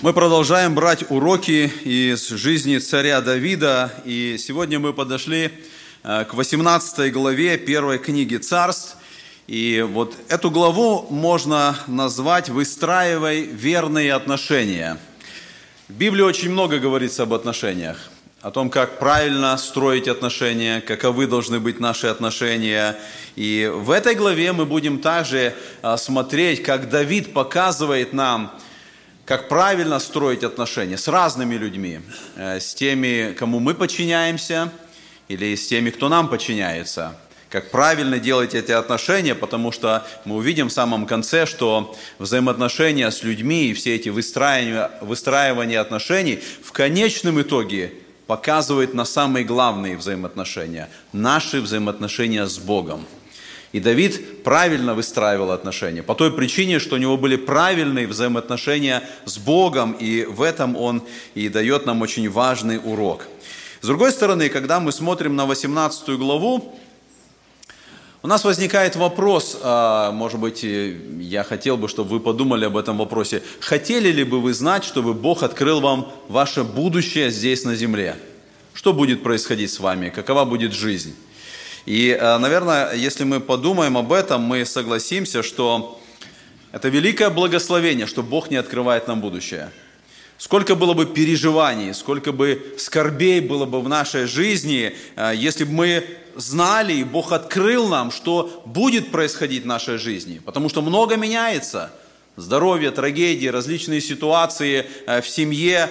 Мы продолжаем брать уроки из жизни царя Давида, и сегодня мы подошли к 18 главе первой книги Царств. И вот эту главу можно назвать «Выстраивай верные отношения». В Библии очень много говорится об отношениях, о том, как правильно строить отношения, каковы должны быть наши отношения. И в этой главе мы будем также смотреть, как Давид показывает нам, как правильно строить отношения с разными людьми, с теми, кому мы подчиняемся, или с теми, кто нам подчиняется. Как правильно делать эти отношения, потому что мы увидим в самом конце, что взаимоотношения с людьми и все эти выстраивания отношений в конечном итоге показывают на самые главные взаимоотношения, наши взаимоотношения с Богом. И Давид правильно выстраивал отношения, по той причине, что у него были правильные взаимоотношения с Богом, и в этом он и дает нам очень важный урок. С другой стороны, когда мы смотрим на 18 главу, у нас возникает вопрос, может быть, я хотел бы, чтобы вы подумали об этом вопросе. Хотели ли бы вы знать, чтобы Бог открыл вам ваше будущее здесь на земле? Что будет происходить с вами? Какова будет жизнь? И, наверное, если мы подумаем об этом, мы согласимся, что это великое благословение, что Бог не открывает нам будущее. Сколько было бы переживаний, сколько бы скорбей было бы в нашей жизни, если бы мы знали, и Бог открыл нам, что будет происходить в нашей жизни. Потому что много меняется. Здоровье, трагедии, различные ситуации в семье.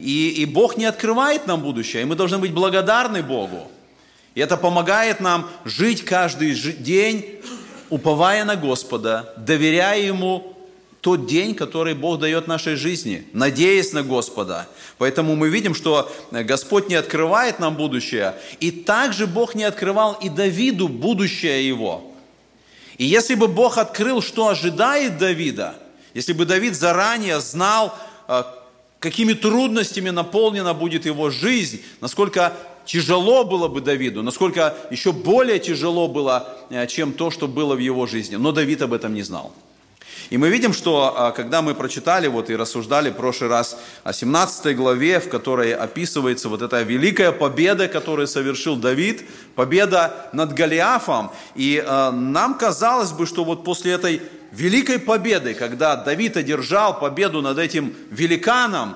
И Бог не открывает нам будущее, и мы должны быть благодарны Богу. И это помогает нам жить каждый день, уповая на Господа, доверяя Ему тот день, который Бог дает нашей жизни, надеясь на Господа. Поэтому мы видим, что Господь не открывает нам будущее, и также Бог не открывал и Давиду будущее его. И если бы Бог открыл, что ожидает Давида, если бы Давид заранее знал, какими трудностями наполнена будет его жизнь, насколько тяжело было бы Давиду, насколько еще более тяжело было, чем то, что было в его жизни. Но Давид об этом не знал. И мы видим, что когда мы прочитали и рассуждали в прошлый раз о 17 главе, в которой описывается вот эта великая победа, которую совершил Давид, победа над Голиафом, и нам казалось бы, что вот после этой великой победы, когда Давид одержал победу над этим великаном,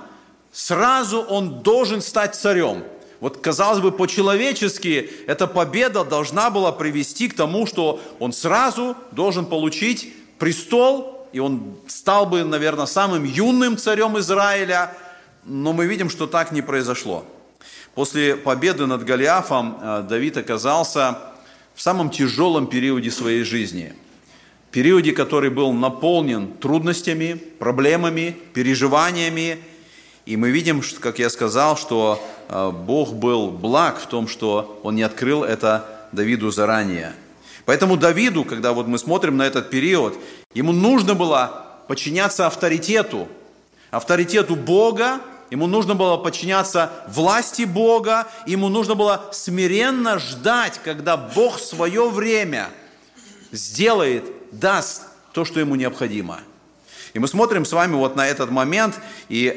сразу он должен стать царем. Вот, казалось бы, по-человечески эта победа должна была привести к тому, что он сразу должен получить престол, и он стал бы, наверное, самым юным царем Израиля, но мы видим, что так не произошло. После победы над Голиафом Давид оказался в самом тяжелом периоде своей жизни. Периоде, который был наполнен трудностями, проблемами, переживаниями. И мы видим, как я сказал, что Бог был благ в том, что Он не открыл это Давиду заранее. Поэтому Давиду, когда вот мы смотрим на этот период, ему нужно было подчиняться авторитету Бога, ему нужно было подчиняться власти Бога, ему нужно было смиренно ждать, когда Бог в свое время сделает, даст то, что ему необходимо. И мы смотрим с вами вот на этот момент, и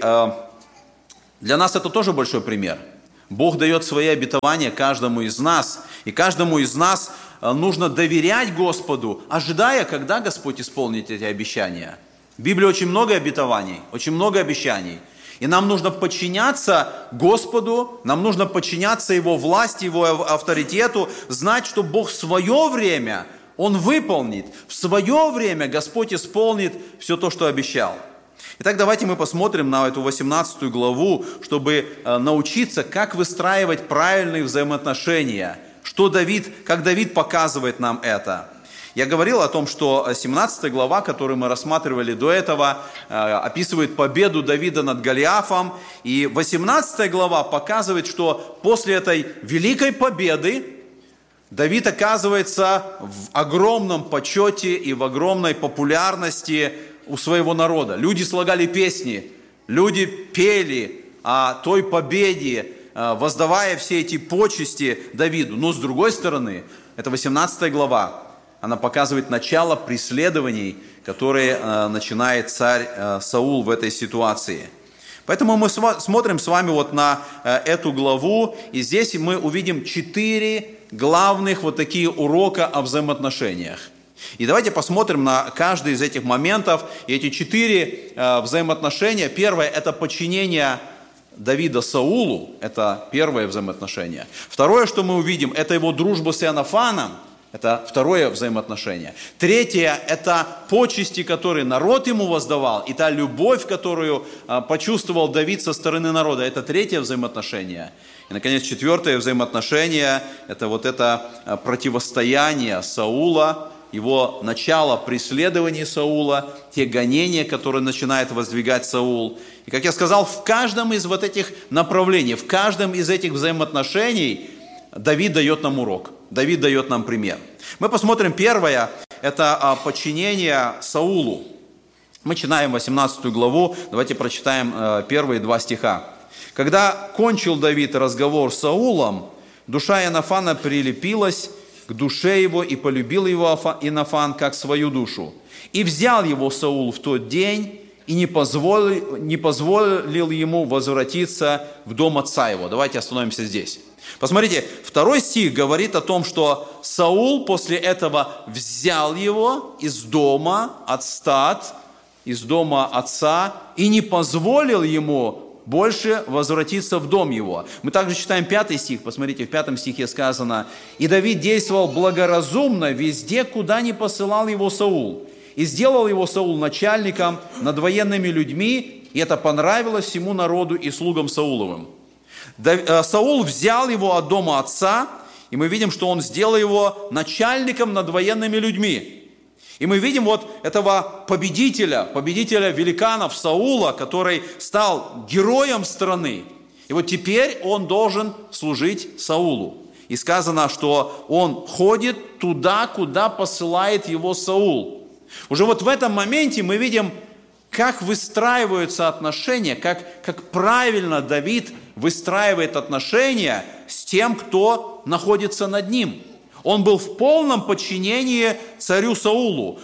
для нас это тоже большой пример. Бог дает свои обетования каждому из нас, и каждому из нас нужно доверять Господу, ожидая, когда Господь исполнит эти обещания. В Библии очень много обетований, очень много обещаний. И нам нужно подчиняться Господу, нам нужно подчиняться Его власти, Его авторитету, знать, что Бог в свое время, Он выполнит, в свое время Господь исполнит все то, что обещал. Итак, давайте мы посмотрим на эту 18 главу, чтобы научиться, как выстраивать правильные взаимоотношения, как Давид показывает нам это. Я говорил о том, что 17 глава, которую мы рассматривали до этого, описывает победу Давида над Голиафом, и 18 глава показывает, что после этой великой победы Давид оказывается в огромном почете и в огромной популярности у своего народа. Люди слагали песни, люди пели о той победе, воздавая все эти почести Давиду. Но с другой стороны, это 18 глава, она показывает начало преследований, которые начинает царь Саул в этой ситуации. Поэтому мы смотрим с вами вот на эту главу, и здесь мы увидим 4 главных вот такие урока о взаимоотношениях. И давайте посмотрим на каждый из этих моментов. И эти 4 взаимоотношения. Первое – это подчинение Давида Саулу. Это первое взаимоотношение. Второе, что мы увидим, это его дружба с Иоаннафаном. Это второе взаимоотношение. Третье – это почести, которые народ ему воздавал, и та любовь, которую почувствовал Давид со стороны народа. Это третье взаимоотношение. И, наконец, четвертое взаимоотношение – это вот это противостояние Саула, его начало преследования Саула, те гонения, которые начинает воздвигать Саул. И, как я сказал, в каждом из вот этих направлений, в каждом из этих взаимоотношений Давид дает нам урок, Давид дает нам пример. Мы посмотрим первое, это подчинение Саулу. Мы читаем 18 главу, давайте прочитаем первые 2 стиха. «Когда кончил Давид разговор с Саулом, душа Иоаннафана прилепилась к душе его, и полюбил его Иоаннафан как свою душу. И взял его Саул в тот день, и не позволил ему возвратиться в дом отца его». Давайте остановимся здесь. Посмотрите, 2 стих говорит о том, что Саул после этого взял его из дома из дома отца, и не позволил ему больше возвратиться в дом его. Мы также читаем 5 стих, посмотрите, в 5 стихе сказано: «И Давид действовал благоразумно везде, куда ни посылал его Саул, и сделал его Саул начальником над военными людьми, и это понравилось всему народу и слугам Сауловым». Саул взял его от дома отца, и мы видим, что он сделал его начальником над военными людьми. И мы видим вот этого победителя великанов Саула, который стал героем страны. И вот теперь он должен служить Саулу. И сказано, что он ходит туда, куда посылает его Саул. Уже вот в этом моменте мы видим, как выстраиваются отношения, как правильно Давид выстраивает отношения с тем, кто находится над ним. Он был в полном подчинении царю Саулу.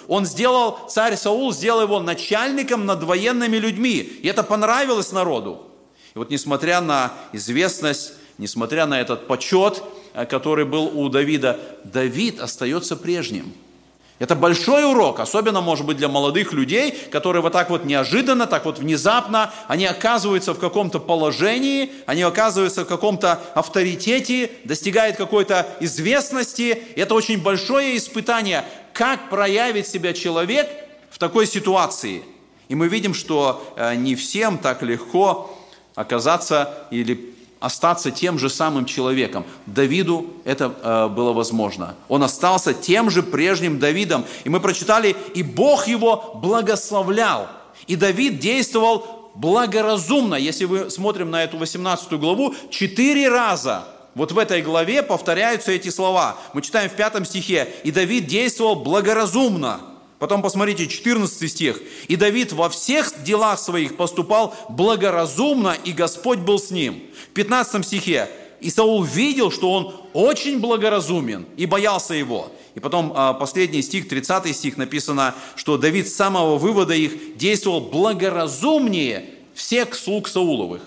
Царь Саул сделал его начальником над военными людьми. И это понравилось народу. И вот несмотря на известность, несмотря на этот почет, который был у Давида, Давид остается прежним. Это большой урок, особенно, может быть, для молодых людей, которые вот так вот неожиданно, так вот внезапно, они оказываются в каком-то положении, они оказываются в каком-то авторитете, достигают какой-то известности. И это очень большое испытание, как проявит себя человек в такой ситуации. И мы видим, что не всем так легко оказаться или остаться тем же самым человеком. Давиду это было возможно. Он остался тем же прежним Давидом. И мы прочитали, и Бог его благословлял. И Давид действовал благоразумно. Если мы смотрим на эту 18 главу, 4 раза вот в этой главе повторяются эти слова. Мы читаем в 5 стихе, и Давид действовал благоразумно. Потом посмотрите, 14 стих. «И Давид во всех делах своих поступал благоразумно, и Господь был с ним». В 15 стихе. «И Саул видел, что он очень благоразумен, и боялся его». И потом последний стих, 30 стих, написано, что Давид с самого вывода их действовал благоразумнее всех слуг Сауловых.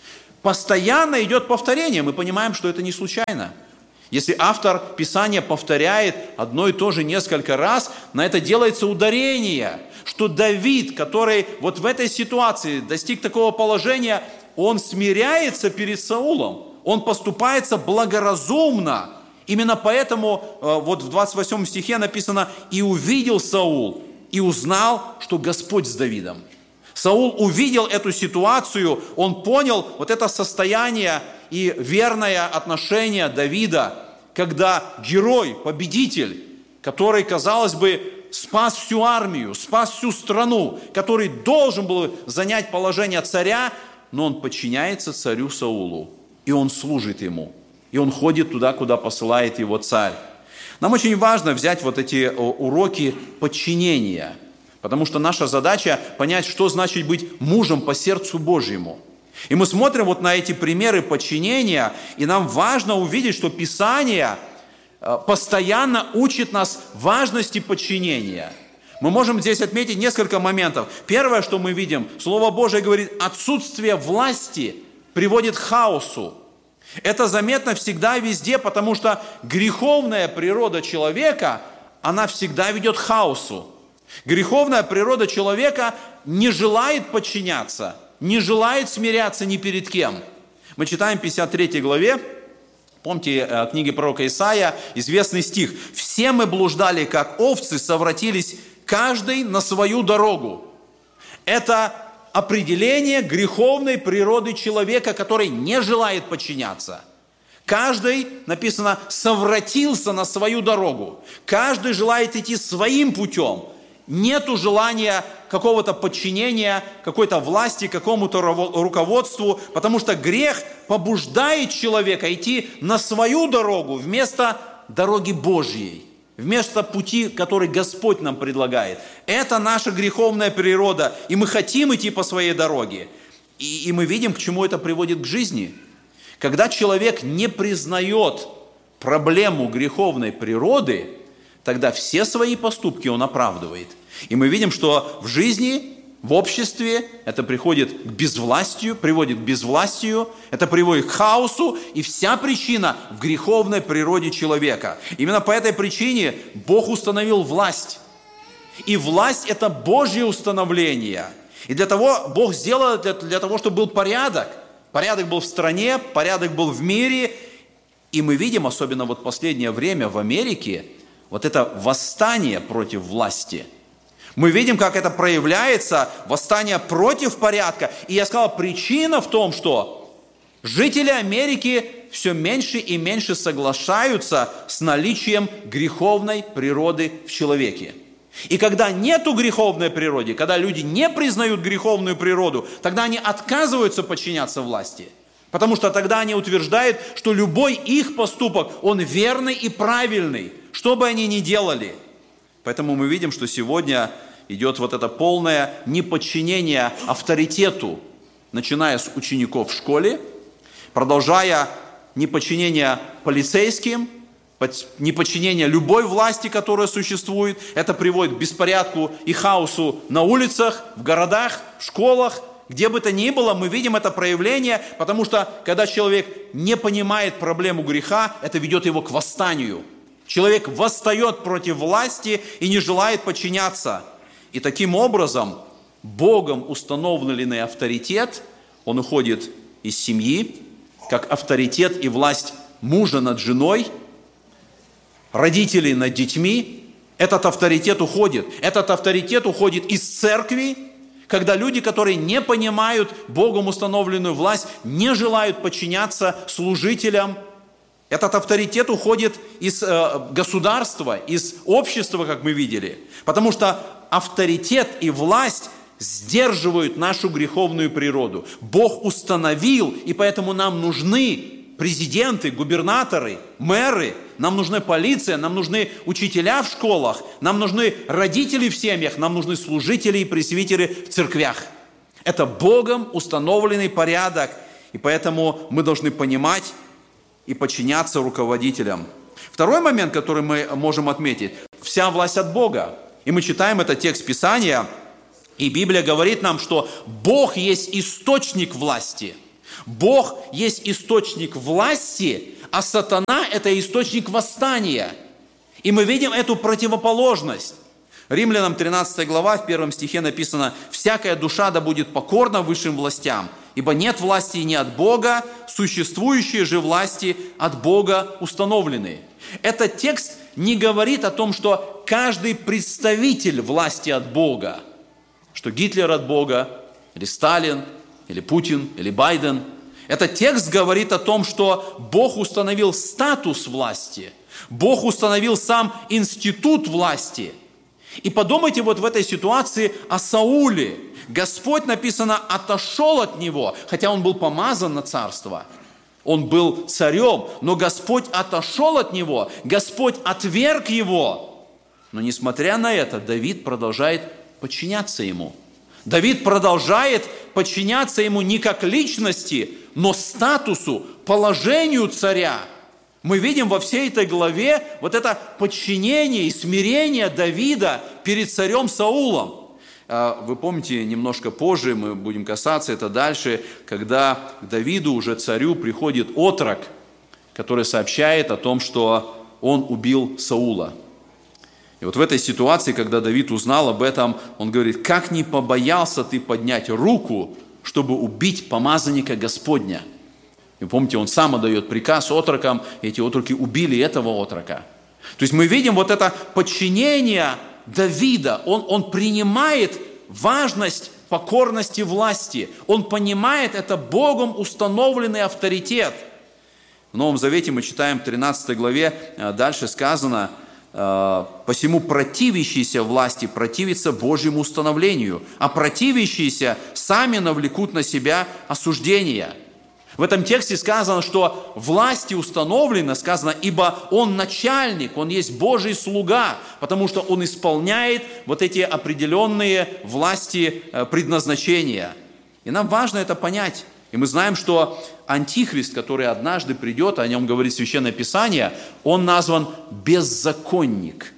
Постоянно идет повторение, мы понимаем, что это не случайно. Если автор Писания повторяет одно и то же несколько раз, на это делается ударение, что Давид, который вот в этой ситуации достиг такого положения, он смиряется перед Саулом, он поступается благоразумно. Именно поэтому вот в 28 стихе написано: «И увидел Саул, и узнал, что Господь с Давидом». Саул увидел эту ситуацию, он понял вот это состояние и верное отношение Давида, когда герой, победитель, который, казалось бы, спас всю армию, спас всю страну, который должен был занять положение царя, но он подчиняется царю Саулу, и он служит ему, и он ходит туда, куда посылает его царь. Нам очень важно взять вот эти уроки подчинения, потому что наша задача понять, что значит быть мужем по сердцу Божьему. И мы смотрим вот на эти примеры подчинения, и нам важно увидеть, что Писание постоянно учит нас важности подчинения. мы можем здесь отметить несколько моментов. Первое, что мы видим, Слово Божие говорит, отсутствие власти приводит к хаосу. Это заметно всегда и везде, потому что греховная природа человека, она всегда ведет к хаосу. Греховная природа человека не желает подчиняться, не желает смиряться ни перед кем. Мы читаем в 53 главе, помните, книги пророка Исаия, известный стих. «Все мы блуждали, как овцы, совратились каждый на свою дорогу». Это определение греховной природы человека, который не желает подчиняться. Каждый, написано, совратился на свою дорогу. Каждый желает идти своим путем. Нету желания какого-то подчинения, какой-то власти, какому-то руководству, потому что грех побуждает человека идти на свою дорогу вместо дороги Божьей, вместо пути, который Господь нам предлагает. Это наша греховная природа, и мы хотим идти по своей дороге. И мы видим, к чему это приводит к жизни. Когда человек не признает проблему греховной природы, тогда все свои поступки он оправдывает. И мы видим, что в жизни, в обществе это приходит к безвластию, приводит к безвластию, это приводит к хаосу, и вся причина в греховной природе человека. Именно по этой причине Бог установил власть. И власть – это Божье установление. И для того Бог сделал это для того, чтобы был порядок. Порядок был в стране, порядок был в мире. И мы видим, особенно вот в последнее время в Америке, вот это восстание против власти. Мы видим, как это проявляется, восстание против порядка. И я сказал, причина в том, что жители Америки все меньше и меньше соглашаются с наличием греховной природы в человеке. И когда нету греховной природы, когда люди не признают греховную природу, тогда они отказываются подчиняться власти. Потому что тогда они утверждают, что любой их поступок, он верный и правильный, что бы они ни делали. Поэтому мы видим, что сегодня идет вот это полное неподчинение авторитету, начиная с учеников в школе, продолжая неподчинение полицейским, неподчинение любой власти, которая существует. Это приводит к беспорядку и хаосу на улицах, в городах, в школах, где бы то ни было, мы видим это проявление, потому что когда человек не понимает проблему греха, это ведет его к восстанию. Человек восстает против власти и не желает подчиняться. И таким образом Богом установленный авторитет, он уходит из семьи, как авторитет и власть мужа над женой, родителей над детьми. Этот авторитет уходит. Этот авторитет уходит из церкви, когда люди, которые не понимают Богом установленную власть, не желают подчиняться служителям. Этот авторитет уходит из государства, из общества, как мы видели. Потому что авторитет и власть сдерживают нашу греховную природу. Бог установил, и поэтому нам нужны президенты, губернаторы, мэры, нам нужна полиция, нам нужны учителя в школах, нам нужны родители в семьях, нам нужны служители и пресвитеры в церквях. Это Богом установленный порядок, и поэтому мы должны понимать и подчиняться руководителям. Второй момент, который мы можем отметить, вся власть от Бога. И мы читаем этот текст Писания, и Библия говорит нам, что Бог есть источник власти. Бог есть источник власти, а сатана – это источник восстания. И мы видим эту противоположность. Римлянам 13 глава, в 1 стихе написано: «Всякая душа да будет покорна высшим властям, ибо нет власти не от Бога, существующие же власти от Бога установлены». Этот текст не говорит о том, что каждый представитель власти от Бога, что Гитлер от Бога, или Сталин, или Путин, или Байден. Этот текст говорит о том, что Бог установил статус власти, Бог установил сам институт власти. И подумайте вот в этой ситуации о Сауле. Господь, написано, отошел от него, хотя он был помазан на царство. Он был царем, но Господь отошел от него, Господь отверг его. Но несмотря на это, Давид продолжает подчиняться ему. Давид продолжает подчиняться ему не как личности, но статусу, положению царя. Мы видим во всей этой главе вот это подчинение и смирение Давида перед царем Саулом. Вы помните, немножко позже мы будем касаться это дальше, когда к Давиду, уже царю, приходит отрок, который сообщает о том, что он убил Саула. И вот в этой ситуации, когда Давид узнал об этом, он говорит: «Как не побоялся ты поднять руку, чтобы убить помазанника Господня?» И помните, он сам отдает приказ отрокам, и эти отроки убили этого отрока. То есть мы видим вот это подчинение Давида. Он принимает важность покорности власти. Он понимает, это Богом установленный авторитет. В Новом Завете мы читаем в 13 главе, дальше сказано: «Посему противящиеся власти противятся Божьему установлению, а противящиеся сами навлекут на себя осуждение». В этом тексте сказано, что власти установлено, сказано, ибо он начальник, он есть Божий слуга, потому что он исполняет вот эти определенные власти предназначения. И нам важно это понять. И мы знаем, что Антихрист, который однажды придет, о нем говорит Священное Писание, он назван беззаконник.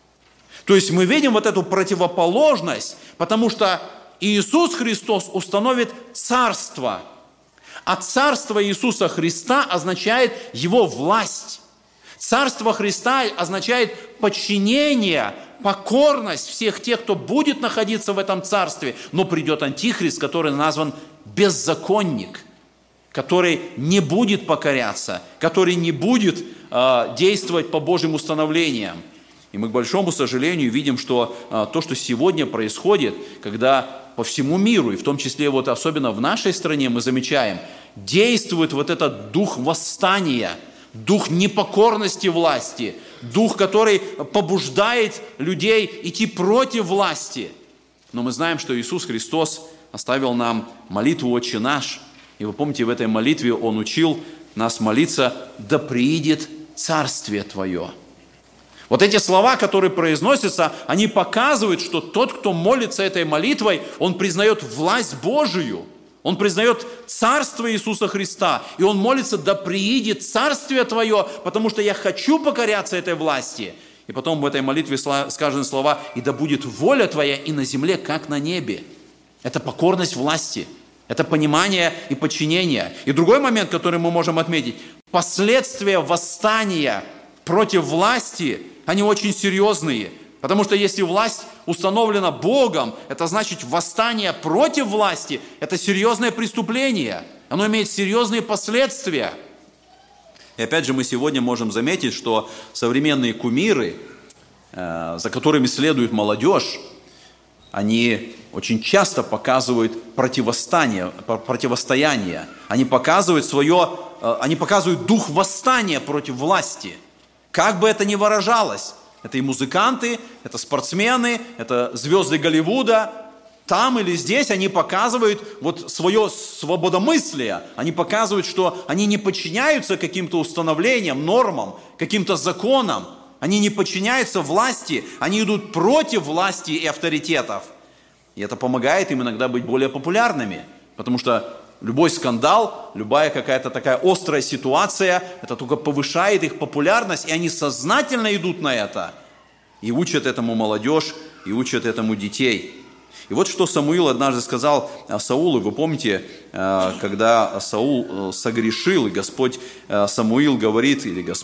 То есть мы видим вот эту противоположность, потому что Иисус Христос установит царство. А царство Иисуса Христа означает Его власть. Царство Христа означает подчинение, покорность всех тех, кто будет находиться в этом царстве. Но придет Антихрист, который назван беззаконник, который не будет покоряться, который не будет действовать по Божьим установлениям. И мы, к большому сожалению, видим, что то, что сегодня происходит, когда по всему миру, и в том числе вот особенно в нашей стране, мы замечаем, действует вот этот дух восстания, дух непокорности власти, дух, который побуждает людей идти против власти. Но мы знаем, что Иисус Христос оставил нам молитву «Отче наш». И вы помните, в этой молитве Он учил нас молиться: «Да приидет Царствие Твое». Вот эти слова, которые произносятся, они показывают, что тот, кто молится этой молитвой, он признает власть Божию, он признает Царство Иисуса Христа, и он молится: «Да приидет Царствие Твое», потому что я хочу покоряться этой власти. И потом в этой молитве сказаны слова: «И да будет воля Твоя и на земле, как на небе». Это покорность власти, это понимание и подчинение. И другой момент, который мы можем отметить: последствия восстания против власти, они очень серьезные. Потому что если власть установлена Богом, это значит восстание против власти, это серьезное преступление. Оно имеет серьезные последствия. И опять же мы сегодня можем заметить, что современные кумиры, за которыми следует молодежь, они очень часто показывают противостояние. Они показывают дух восстания против власти. Как бы это ни выражалось, это и музыканты, это спортсмены, это звезды Голливуда. Там или здесь они показывают вот свое свободомыслие. Они показывают, что они не подчиняются каким-то установлениям, нормам, каким-то законам. Они не подчиняются власти, они идут против власти и авторитетов. И это помогает им иногда быть более популярными, потому что любой скандал, любая какая-то такая острая ситуация, это только повышает их популярность, и они сознательно идут на это. И учат этому молодежь, и учат этому детей. И вот что Самуил однажды сказал Саулу. Вы помните, когда Саул согрешил, и Господь Самуил говорит, или Господь